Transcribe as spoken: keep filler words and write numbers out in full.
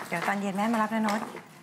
เดี๋ยวตอนเย็นแม่มารับนะโน้ต